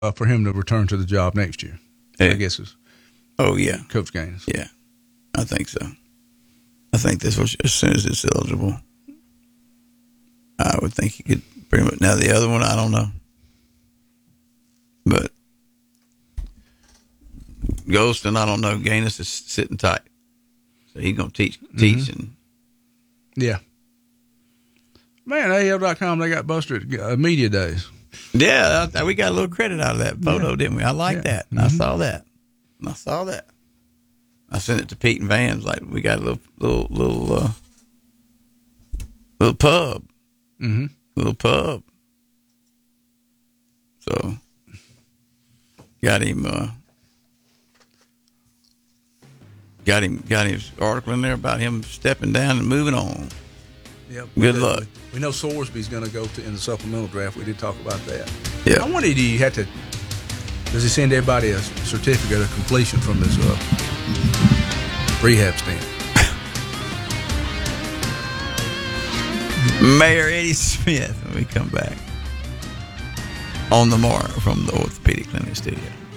for him to return to the job next year. I guess is. Oh yeah, Coach Gaines. Yeah, I think so. I think this was as soon as it's eligible. I would think he could pretty much. Now the other one, I don't know, but Golston, I don't know. Gaines is sitting tight, so he's gonna teach and. Yeah. Man, AL.com, they got Buster at media days. Yeah, we got a little credit out of that photo, didn't we? I like that. And I saw that. I sent it to Pete and Vans. Like, we got a little pub. Mm-hmm. Little pub. So, got his article in there about him stepping down and moving on. Yep. Good luck. We know Sorsby's going to go in the supplemental draft. We did talk about that. Yeah. I wondered, does he send everybody a certificate of completion from his rehab stint? Mayor Eddie Smith when we come back on the morning from the Orthopedic Clinic Studio.